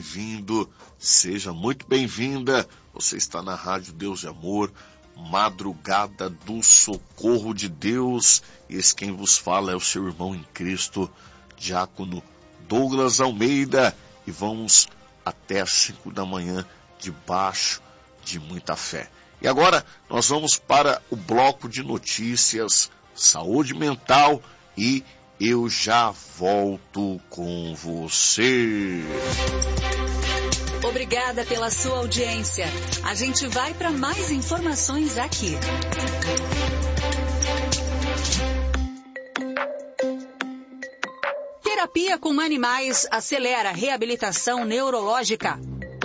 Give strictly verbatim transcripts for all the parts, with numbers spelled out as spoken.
bem-vindo, seja muito bem-vinda. Você está na Rádio Deus de Amor, Madrugada do Socorro de Deus. Esse quem vos fala é o seu irmão em Cristo, Diácono Douglas Almeida. E vamos até às cinco da manhã, debaixo de muita fé. E agora nós vamos para o bloco de notícias, saúde mental, e eu já volto com você. Obrigada pela sua audiência. A gente vai para mais informações aqui. Terapia com animais acelera a reabilitação neurológica.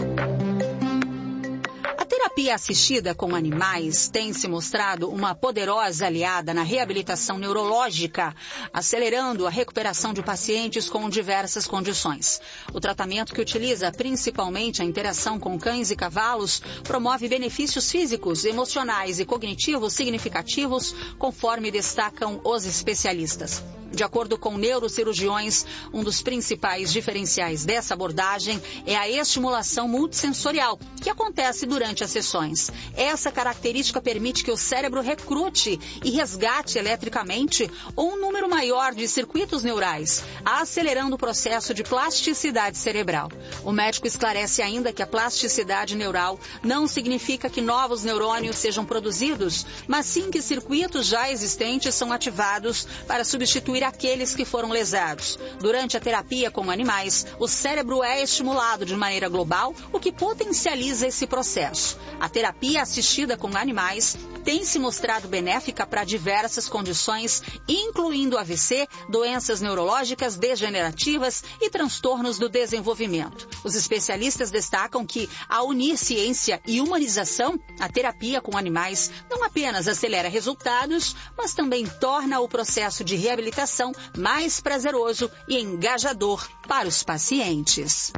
A terapia assistida com animais tem se mostrado uma poderosa aliada na reabilitação neurológica, acelerando a recuperação de pacientes com diversas condições. O tratamento, que utiliza principalmente a interação com cães e cavalos, promove benefícios físicos, emocionais e cognitivos significativos, conforme destacam os especialistas. De acordo com neurocirurgiões, um dos principais diferenciais dessa abordagem é a estimulação multissensorial, que acontece durante as sessões. Essa característica permite que o cérebro recrute e resgate eletricamente um número maior de circuitos neurais, acelerando o processo de plasticidade cerebral. O médico esclarece ainda que a plasticidade neural não significa que novos neurônios sejam produzidos, mas sim que circuitos já existentes são ativados para substituir aqueles que foram lesados. Durante a terapia com animais, o cérebro é estimulado de maneira global, o que potencializa esse processo. A terapia assistida com animais tem se mostrado benéfica para diversas condições, incluindo A V C, doenças neurológicas degenerativas e transtornos do desenvolvimento. Os especialistas destacam que, ao unir ciência e humanização, a terapia com animais não apenas acelera resultados, mas também torna o processo de reabilitação mais prazeroso e engajador para os pacientes.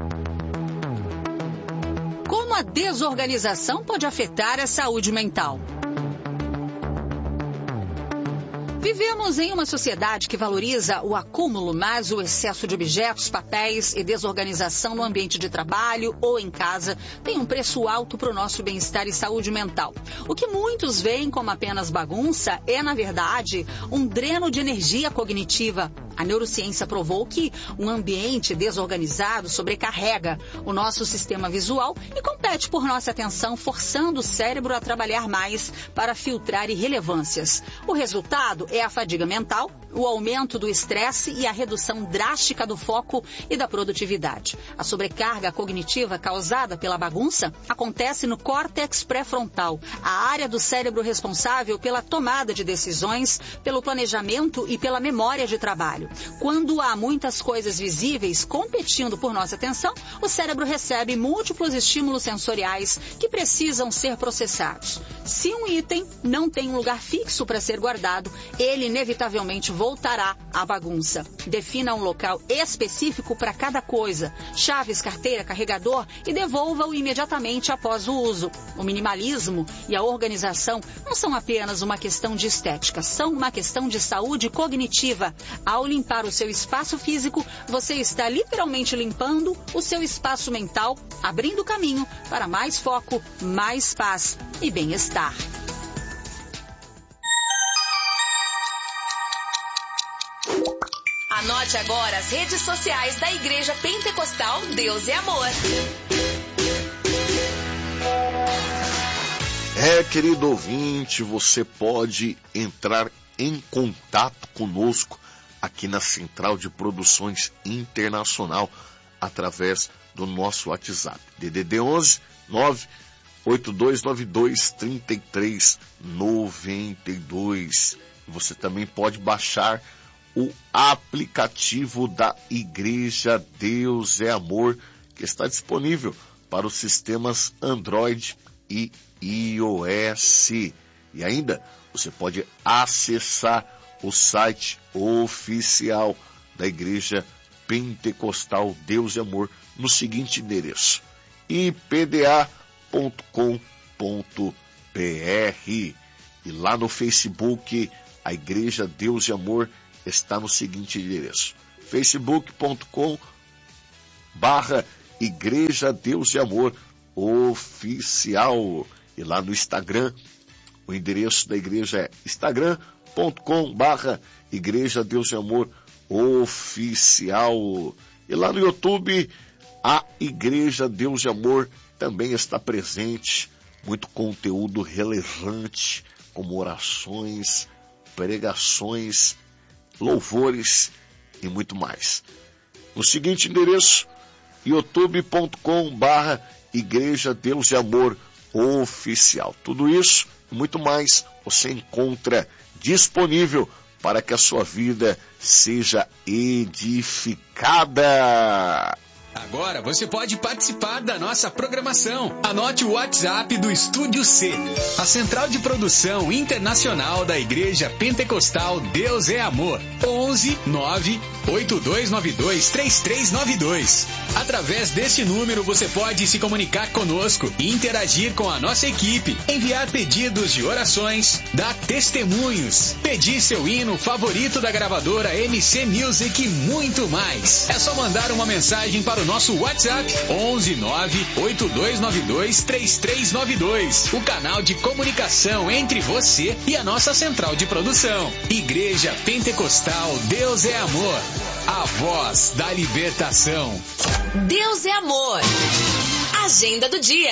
Como a desorganização pode afetar a saúde mental? Vivemos em uma sociedade que valoriza o acúmulo, mas o excesso de objetos, papéis e desorganização no ambiente de trabalho ou em casa tem um preço alto para o nosso bem-estar e saúde mental. O que muitos veem como apenas bagunça é, na verdade, um dreno de energia cognitiva. A neurociência provou que um ambiente desorganizado sobrecarrega o nosso sistema visual e compete por nossa atenção, forçando o cérebro a trabalhar mais para filtrar irrelevâncias. O resultado é a fadiga mental, o aumento do estresse e a redução drástica do foco e da produtividade. A sobrecarga cognitiva causada pela bagunça acontece no córtex pré-frontal, a área do cérebro responsável pela tomada de decisões, pelo planejamento e pela memória de trabalho. Quando há muitas coisas visíveis competindo por nossa atenção, o cérebro recebe múltiplos estímulos sensoriais que precisam ser processados. Se um item não tem um lugar fixo para ser guardado, ele inevitavelmente voltará à bagunça. Defina um local específico para cada coisa, chaves, carteira, carregador, e devolva-o imediatamente após o uso. O minimalismo e a organização não são apenas uma questão de estética, são uma questão de saúde cognitiva. Ao limpar o seu espaço físico, você está literalmente limpando o seu espaço mental, abrindo caminho para mais foco, mais paz e bem-estar. Anote agora as redes sociais da Igreja Pentecostal Deus e Amor. É, querido ouvinte, você pode entrar em contato conosco aqui na Central de Produções Internacional através do nosso WhatsApp. D D D onze nove oito dois nove dois três três nove dois. Você também pode baixar o aplicativo da Igreja Deus é Amor, que está disponível para os sistemas Android e iOS. E ainda você pode acessar o site oficial da Igreja Pentecostal Deus e Amor no seguinte endereço: i p d a ponto com ponto b r. E lá no Facebook, a Igreja Deus e Amor está no seguinte endereço: facebook ponto com barra Igreja Deus de Amor Oficial. E lá no Instagram, o endereço da igreja é instagram ponto com barra Igreja Deus de Amor Oficial. E lá no YouTube, a Igreja Deus de Amor também está presente. Muito conteúdo relevante, como orações, pregações, louvores e muito mais. No seguinte endereço, youtube ponto com barra Igreja Deus de Amor Oficial. Tudo isso e muito mais você encontra disponível para que a sua vida seja edificada. Agora você pode participar da nossa programação. Anote o WhatsApp do Estúdio C, a central de produção internacional da Igreja Pentecostal Deus é Amor. onze nove oito dois nove dois três três nove dois. Através desse número você pode se comunicar conosco e interagir com a nossa equipe, enviar pedidos de orações, dar testemunhos, pedir seu hino favorito da gravadora M C Music e muito mais. É só mandar uma mensagem para o nosso WhatsApp onze nove oito dois nove dois três três nove dois, o canal de comunicação entre você e a nossa central de produção. Igreja Pentecostal Deus é Amor, a voz da libertação. Deus é Amor. Agenda do dia.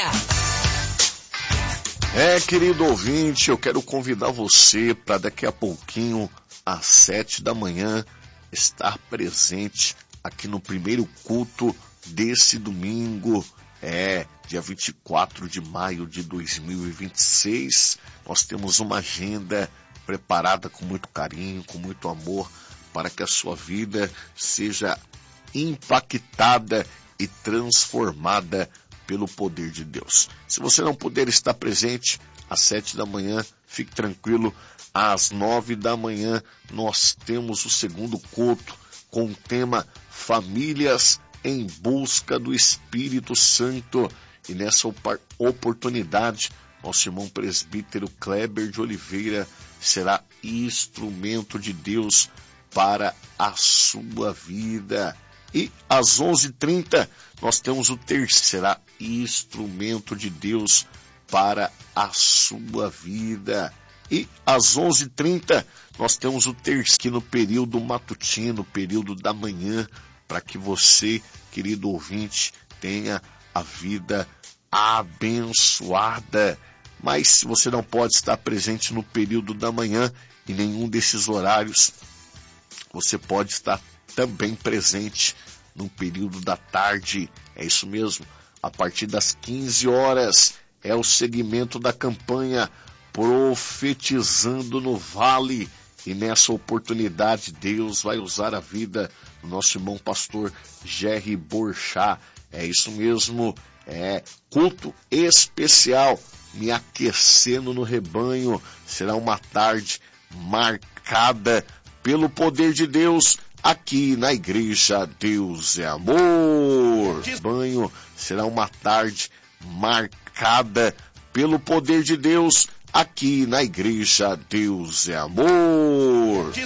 É, querido ouvinte, eu quero convidar você para daqui a pouquinho, às sete da manhã, estar presente aqui no primeiro culto desse domingo, é, dia vinte e quatro de maio de dois mil e vinte e seis. Nós temos uma agenda preparada com muito carinho, com muito amor, para que a sua vida seja impactada e transformada pelo poder de Deus. Se você não puder estar presente às sete da manhã, fique tranquilo, às nove da manhã nós temos o segundo culto com o tema Famílias em Busca do Espírito Santo. E nessa oportunidade, nosso irmão presbítero Kleber de Oliveira será instrumento de Deus para a sua vida. E às onze e trinta nós temos o terceiro, será instrumento de Deus para a sua vida. E às onze e trinta nós temos o terceiro aqui no período matutino, período da manhã, para que você, querido ouvinte, tenha a vida abençoada. Mas se você não pode estar presente no período da manhã, em nenhum desses horários, você pode estar também presente no período da tarde. É isso mesmo, a partir das quinze horas é o segmento da campanha Profetizando no Vale. E nessa oportunidade Deus vai usar a vida do nosso irmão pastor Jerry Borchá. É isso mesmo, é culto especial, me aquecendo no rebanho. Será uma tarde marcada pelo poder de Deus aqui na Igreja Deus é Amor. Banho será uma tarde marcada pelo poder de Deus aqui na Igreja Deus é Amor.